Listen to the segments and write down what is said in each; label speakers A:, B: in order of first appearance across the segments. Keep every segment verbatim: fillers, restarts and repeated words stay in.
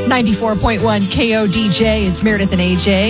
A: ninety-four point one K O D J. It's Meredith and A J.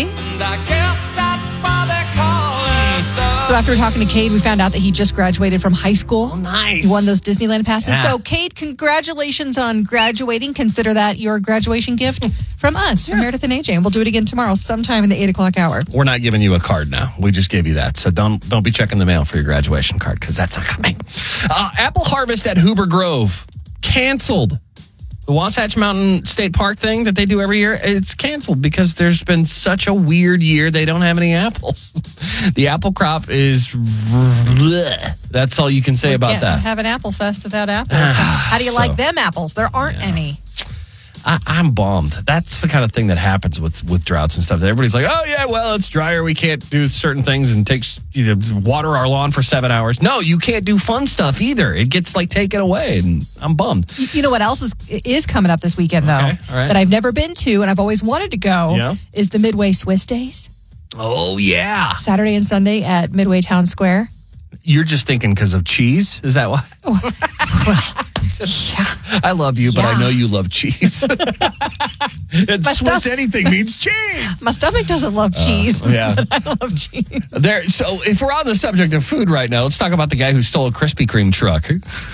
A: So after talking to Cade, we found out that he just graduated from high school.
B: Oh, nice.
A: He won those Disneyland passes.
B: Yeah.
A: So, Cade, congratulations on graduating. Consider that your graduation gift from us, from Meredith and A J. And we'll do it again tomorrow, sometime in the eight o'clock hour.
B: We're not giving you a card now. We just gave you that. So don't don't be checking the mail for your graduation card because that's not coming. Uh, Apple Harvest at Hoover Grove canceled. The Wasatch Mountain State Park thing that they do every year, it's canceled because there's been such a weird year. They don't have any apples. The apple crop is... bleh. That's all you can say
A: we
B: about
A: can't
B: that.
A: have an apple fest without apples. How do you
B: So,
A: like them apples? There aren't
B: yeah.
A: any.
B: I, I'm bummed. That's the kind of thing that happens with, with droughts and stuff. Everybody's like, oh, yeah, well, it's drier. We can't do certain things and take either water our lawn for seven hours. No, you can't do fun stuff either. It gets like taken away, and I'm bummed.
A: You, you know what else is is coming up this weekend, though,
B: Okay, all right.
A: that I've never been to and I've always wanted to go,
B: Yeah.
A: is the Midway Swiss Days.
B: Oh, yeah.
A: Saturday and Sunday at Midway Town Square.
B: You're just thinking because of cheese? Is that why? I love you, but
A: Yeah.
B: I know you love cheese. And
A: My
B: Swiss
A: stuff-
B: anything means cheese.
A: My stomach doesn't love cheese,
B: yeah.
A: but I love cheese.
B: There. So if we're on the subject of food right now, let's talk about the guy who stole a Krispy Kreme truck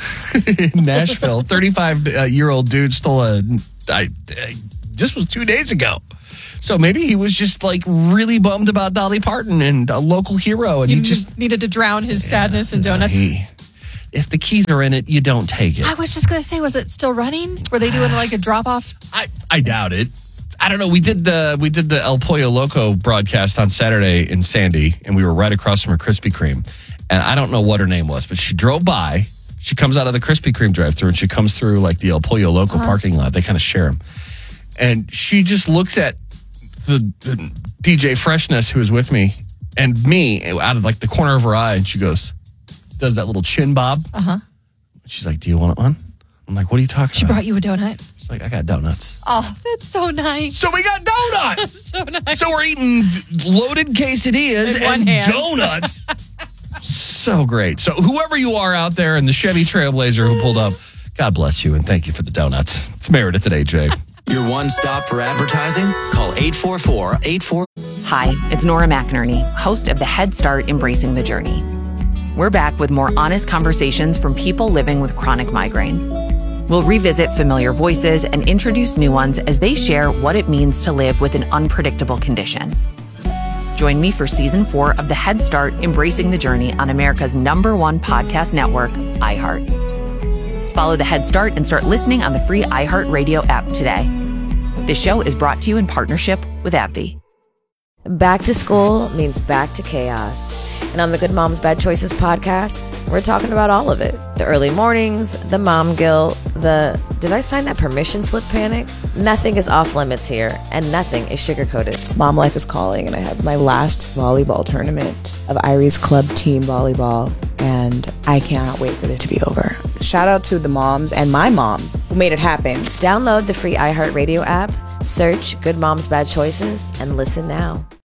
B: in Nashville. thirty-five-year-old dude stole a... I, I, this was two days ago. So maybe he was just like really bummed about Dolly Parton and a local hero. And
A: He
B: he,
A: just
B: just...
A: needed to drown his sadness in donuts.
B: He, if the keys are in it, you don't take it.
A: I was just going to say, was it still running? Were they doing like a drop-off?
B: I, I doubt it. I don't know. We did the we did the El Pollo Loco broadcast on Saturday in Sandy, and we were right across from a Krispy Kreme. And I don't know what her name was, but she drove by. She comes out of the Krispy Kreme drive-thru, and she comes through like the El Pollo Loco uh-huh. parking lot. They kind of share them. And she just looks at the, the D J Freshness who was with me and me out of like the corner of her eye, and she goes, does that little chin bob.
A: Uh-huh.
B: She's like, do you want one? I'm like, what are you talking
A: She
B: about?
A: brought you a donut.
B: She's like, I got donuts.
A: Oh, that's so nice.
B: So we got donuts.
A: so nice.
B: So we're eating loaded quesadillas
A: In one
B: and
A: hand.
B: donuts. So great. So whoever you are out there in the Chevy Trailblazer who pulled up, God bless you and thank you for the donuts. It's Meredith at A J.
C: Your one stop for advertising? Call eight four four, eight four.
D: Hi, it's Nora McInerney, host of the Head Start Embracing the Journey. We're back with more honest conversations from people living with chronic migraine. We'll revisit familiar voices and introduce new ones as they share what it means to live with an unpredictable condition. Join me for season four of the Head Start Embracing the Journey on America's number one podcast network, iHeart. Follow the Head Start and start listening on the free iHeartRadio app today. This show is brought to you in partnership with AbbVie.
E: Back to school means back to chaos. And on the Good Moms Bad Choices podcast, we're talking about all of it. The early mornings, the mom guilt, the did I sign that permission slip panic? Nothing is off limits here, and nothing is sugar-coated.
F: Mom life is calling, and I have my last volleyball tournament of Irie's club team volleyball, and I cannot wait for it to be over. Shout out to the moms and my mom who made it happen.
E: Download the free iHeartRadio app, search Good Moms Bad Choices, and listen now.